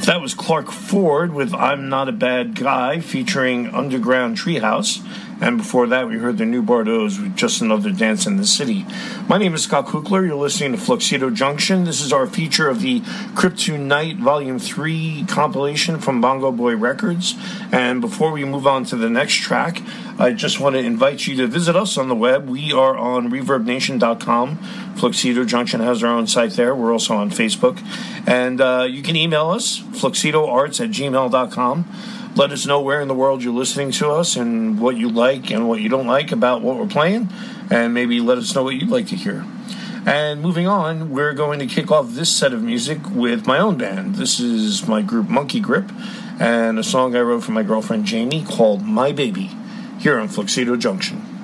That was Clark Ford with I'm Not a Bad Guy featuring Underground Treehouse. And before that, we heard the New Bordeaux with Just Another Dance in the City. My name is Scott Kukler. You're listening to Fluxido Junction. This is our feature of the Kryptonite Volume 3 compilation from Bongo Boy Records. And before we move on to the next track, I just want to invite you to visit us on the web. We are on ReverbNation.com. Fluxido Junction has our own site there. We're also on Facebook. And you can email us, fluxidoarts@gmail.com. Let us know where in the world you're listening to us and what you like and what you don't like about what we're playing. And maybe let us know what you'd like to hear. And moving on, we're going to kick off this set of music with my own band. This is my group Monkey Grip and a song I wrote for my girlfriend Jamie called My Baby, here on Fluxido Junction.